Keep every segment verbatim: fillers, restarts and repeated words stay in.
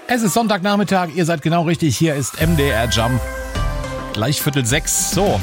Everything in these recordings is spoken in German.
Es ist Sonntagnachmittag, ihr seid genau richtig, hier ist M D R Jump. Gleich Viertel sechs. So,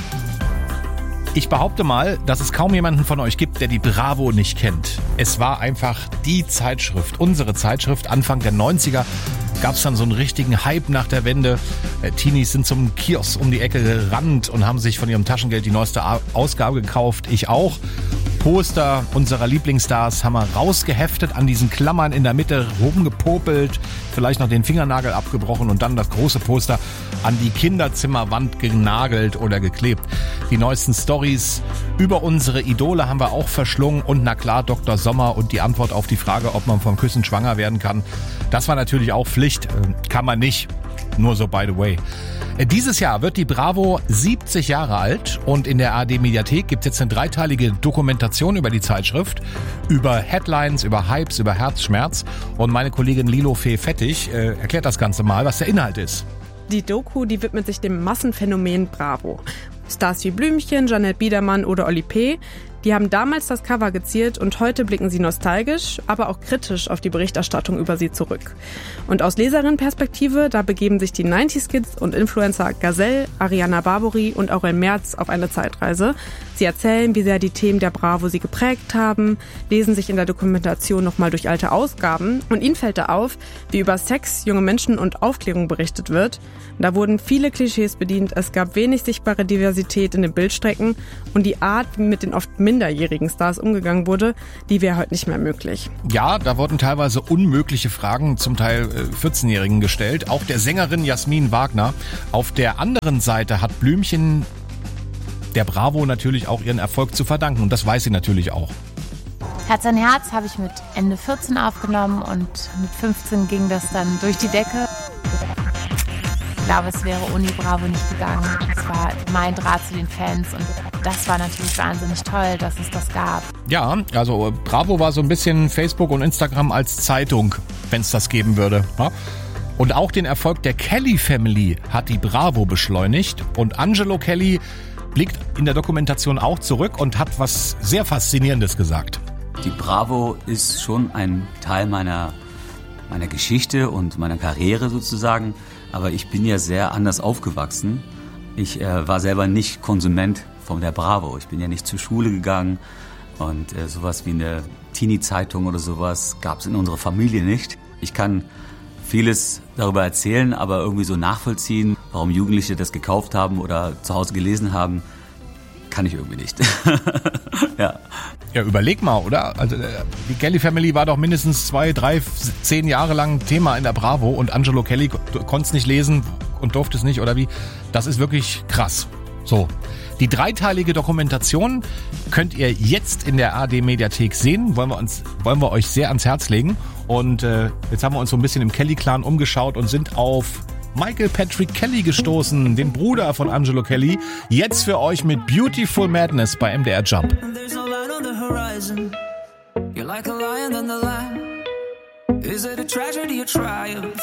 ich behaupte mal, dass es kaum jemanden von euch gibt, der die Bravo nicht kennt. Es war einfach die Zeitschrift, unsere Zeitschrift. Anfang der neunziger gab es dann so einen richtigen Hype nach der Wende. Äh, Teenies sind zum Kiosk um die Ecke gerannt und haben sich von ihrem Taschengeld die neueste A- Ausgabe gekauft. Ich auch. Poster unserer Lieblingsstars haben wir rausgeheftet, an diesen Klammern in der Mitte rumgepopelt, vielleicht noch den Fingernagel abgebrochen und dann das große Poster an die Kinderzimmerwand genagelt oder geklebt. Die neuesten Stories über unsere Idole haben wir auch verschlungen und na klar Doktor Sommer und die Antwort auf die Frage, ob man vom Küssen schwanger werden kann. Das war natürlich auch Pflicht, kann man nicht, nur so by the way. Dieses Jahr wird die Bravo siebzig Jahre alt und in der A R D-Mediathek gibt es jetzt eine dreiteilige Dokumentation über die Zeitschrift, über Headlines, über Hypes, über Herzschmerz. Und meine Kollegin Lilo Fee Fettig äh, erklärt das Ganze mal, was der Inhalt ist. Die Doku, die widmet sich dem Massenphänomen Bravo. Stars wie Blümchen, Jeanette Biedermann oder Oli P., die haben damals das Cover geziert und heute blicken sie nostalgisch, aber auch kritisch auf die Berichterstattung über sie zurück. Und aus Leserinnenperspektive, da begeben sich die neunziger-Kids und Influencer Gazelle, Ariana Barbori und Aurel Merz auf eine Zeitreise. Sie erzählen, wie sehr die Themen der Bravo sie geprägt haben, lesen sich in der Dokumentation nochmal durch alte Ausgaben und ihnen fällt da auf, wie über Sex, junge Menschen und Aufklärung berichtet wird. Da wurden viele Klischees bedient, es gab wenig sichtbare Diversität in den Bildstrecken und die Art, wie mit den oft minderjährigen Stars umgegangen wurde, die wäre heute nicht mehr möglich. Ja, da wurden teilweise unmögliche Fragen, zum Teil vierzehnjährigen gestellt, auch der Sängerin Jasmin Wagner. Auf der anderen Seite hat Blümchen der Bravo natürlich auch ihren Erfolg zu verdanken und das weiß sie natürlich auch. Herz an Herz habe ich mit Ende vierzehn aufgenommen und mit fünfzehn ging das dann durch die Decke. Ich glaube, es wäre ohne Bravo nicht gegangen. Es war mein Draht zu den Fans und das war natürlich wahnsinnig toll, dass es das gab. Ja, also Bravo war so ein bisschen Facebook und Instagram als Zeitung, wenn es das geben würde. Und auch den Erfolg der Kelly Family hat die Bravo beschleunigt und Angelo Kelly blickt in der Dokumentation auch zurück und hat was sehr Faszinierendes gesagt. Die Bravo ist schon ein Teil meiner, meiner Geschichte und meiner Karriere sozusagen. Aber ich bin ja sehr anders aufgewachsen. Ich äh, war selber nicht Konsument von der Bravo. Ich bin ja nicht zur Schule gegangen und äh, sowas wie eine Teenie-Zeitung oder sowas gab es in unserer Familie nicht. Ich kann vieles darüber erzählen, aber irgendwie so nachvollziehen, warum Jugendliche das gekauft haben oder zu Hause gelesen haben, kann ich irgendwie nicht. Ja. Ja, überleg mal, oder? Also die Kelly Family war doch mindestens zwei, drei, zehn Jahre lang Thema in der Bravo und Angelo Kelly konnte es nicht lesen und durfte es nicht, oder wie? Das ist wirklich krass. So, die dreiteilige Dokumentation könnt ihr jetzt in der A R D-Mediathek sehen, wollen wir uns, wollen wir euch sehr ans Herz legen. Und äh, jetzt haben wir uns so ein bisschen im Kelly-Clan umgeschaut und sind auf Michael Patrick Kelly gestoßen, den Bruder von Angelo Kelly. Jetzt für euch mit Beautiful Madness bei M D R Jump.